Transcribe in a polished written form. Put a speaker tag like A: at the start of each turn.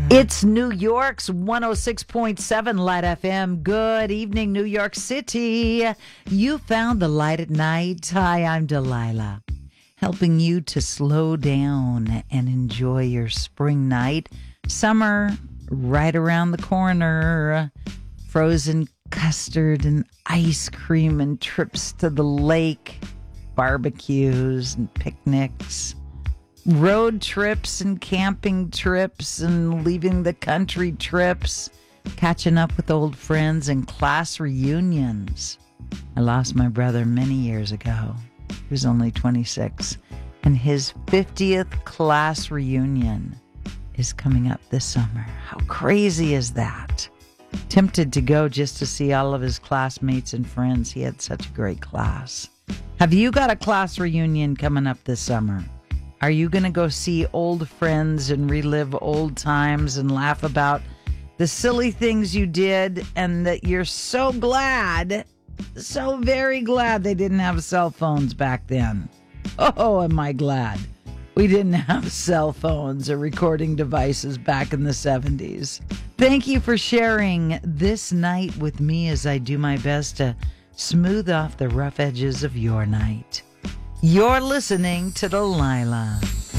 A: It's New York's 106.7 Light FM. Good evening, New York City. You found the light at night. Hi, I'm Delilah, helping you to slow down and enjoy your spring night. Summer right around the corner. Frozen custard and ice cream and trips to the lake, barbecues and picnics. Road trips and camping trips and leaving the country trips, catching up with old friends and class reunions. I lost my brother many years ago. He was only 26, and his 50th class reunion is coming up this summer. How crazy is that? Tempted to go just to see all of his classmates and friends. He had such a great class. Have you got a class reunion coming up this summer? Are you going to go see old friends and relive old times and laugh about the silly things you did and that you're so glad, so very glad they didn't have cell phones back then? Oh, am I glad we didn't have cell phones or recording devices back in the 70s. Thank you for sharing this night with me as I do my best to smooth off the rough edges of your night. You're listening to Delilah.